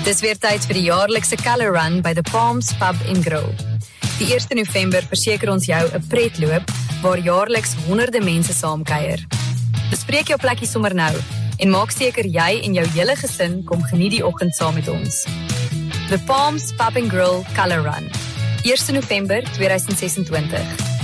Dis weer tyd vir die jaarlikse Colour Run by The Palms Pub & Grill. Die 1 November verseker ons jou 'n pretloop waar jaarliks honderde mense saamkuier. Bespreek jou plekkie sommer nou en maak seker jy en jou hele gesin kom geniet die oggend saam met ons. The Palms Pub & Grill Colour Run, 1 November 2026.